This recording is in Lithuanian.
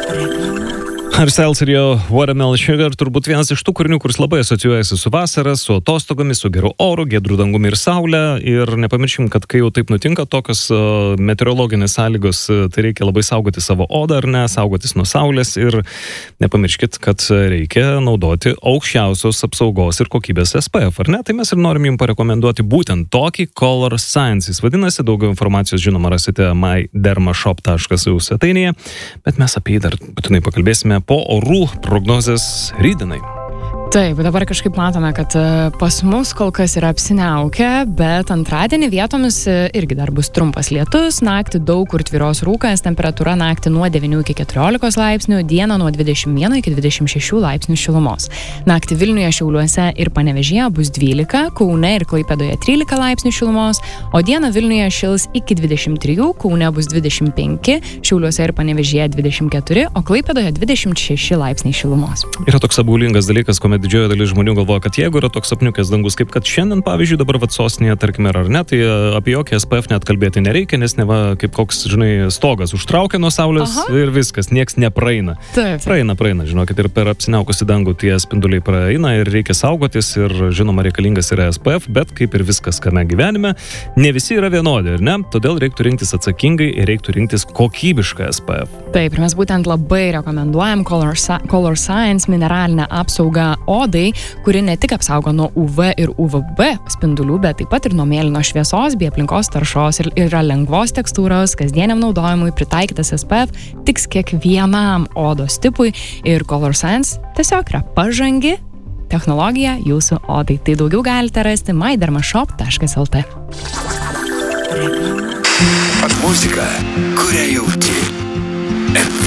Styles ir jo Watermelon Sugar turbūt vienas iš tų kūrinių, kuris labai asocijuojasi su vasara, su atostogomis, su geru oru, giedru dangumi ir saulė. Ir nepamirškim, kad kai jau taip nutinka tokios meteorologinės sąlygos, tai reikia labai saugoti savo odą, ar ne, saugotis nuo saulės. Ir nepamirškit, kad reikia naudoti aukščiausios apsaugos ir kokybės SPF, ar ne? Tai mes ir norim jums parekomenduoti būtent tokį Color Science. Jis vadinasi, daugiau informacijos žinoma rasite mydermashop.eu svetainėje, bet mes apie jį dar būtinai pakalbėsime po orų prognozės rytdienai. Taip, dabar kažkaip matome, kad pas mus kol kas yra apsiniaukę, bet antradienį vietomis irgi dar bus trumpas lietus, naktį daug kur tvyros rūkas, temperatūra naktį nuo 9 iki 14 laipsnių, dieną nuo 21 iki 26 laipsnių šilumos. Naktį Vilniuje, Šiauliuose ir Panevėžyje bus 12, Kaune ir Klaipėdoje 13 laipsnių šilumos, o dieną Vilniuje šils iki 23, Kaune bus 25, Šiauliuose ir Panevėžyje 24, o Klaipėdoje 26 laipsniai šilumos. Yra toks apgaulingas dalykas, kuomet didžioji dalis žmonių galvoja, kad jeigu yra toks apniukęs dangus, kaip kad šiandien, pavyzdžiui, dabar sostinėje, tarkime, ar ne, tai apie jokį SPF net kalbėti nereikia, nes neva kaip koks, žinai, stogas užtraukia nuo saulės. Aha. Ir viskas, nieks nepraeina. Taip. Praeina, žinokit, ir per apsiniaukusį dangų tie spinduliai praeina ir reikia saugotis ir, žinoma, reikalingas yra SPF, bet kaip ir viskas, kame gyvenime, ne visi yra vienodi, ar ne? Todėl reiktų rinktis atsakingai ir reiktų rinktis kokybišką SPF. Taip, ir mes būtent labai rekomenduojam Color Science mineralinę apsaugą odai, kuri ne tik apsaugo nuo UV ir UVB spindulių, bet taip pat ir nuo mėlynos šviesos bei aplinkos taršos ir yra lengvos tekstūros, kasdieniam naudojimui pritaikytas SPF tiks kiekvienam odos tipui ir Color Science tiesiog yra pažangi technologija jūsų odai. Tai daugiau galite rasti mydermashop.lt. Muzika, kurią jauti.